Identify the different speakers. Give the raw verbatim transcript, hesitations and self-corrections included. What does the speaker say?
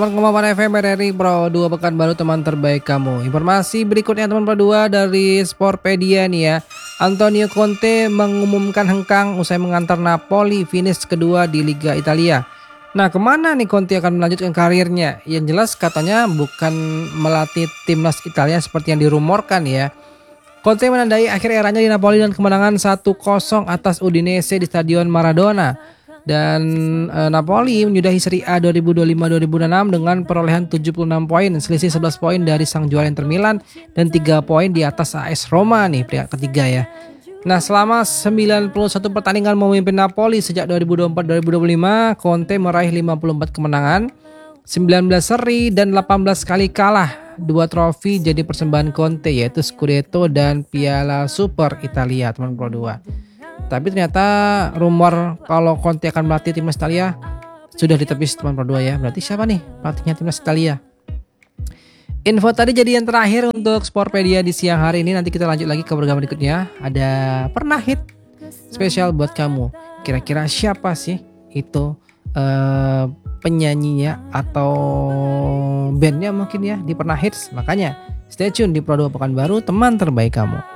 Speaker 1: Pengumuman F M R R I Pro dua Pekanbaru teman terbaik kamu. Informasi berikutnya teman Pro dua dari Sportpedia nih ya. Antonio Conte mengumumkan hengkang usai mengantar Napoli finish kedua di Liga Italia. Nah, kemana nih Conte akan melanjutkan karirnya? Yang jelas katanya bukan melatih timnas Italia seperti yang dirumorkan ya. Conte menandai akhir eranya di Napoli dan kemenangan satu kosong atas Udinese di Stadion Maradona. Dan eh, Napoli menyudahi Serie A dua ribu dua puluh lima dua ribu dua puluh enam dengan perolehan tujuh puluh enam poin, selisih sebelas poin dari sang juara Inter Milan dan tiga poin di atas A S Roma nih peringkat ketiga ya. Nah, selama sembilan puluh satu pertandingan memimpin Napoli sejak dua ribu dua puluh empat dua ribu dua puluh lima, Conte meraih lima puluh empat kemenangan, sembilan belas seri dan delapan belas kali kalah. Dua trofi jadi persembahan Conte yaitu Scudetto dan Piala Super Italia teman Pro dua. Tapi ternyata rumor kalau Conte akan melatih timnas Italia sudah ditepis teman Pro dua ya. Berarti siapa nih pelatihnya timnas Italia? Info tadi jadi yang terakhir untuk Sportpedia di siang hari ini. Nanti kita lanjut lagi ke program berikutnya. Ada pernah hit spesial buat kamu. Kira-kira siapa sih itu uh, penyanyinya atau bandnya mungkin ya di pernah hits. Makanya stay tune di Pro dua Pekanbaru teman terbaik kamu.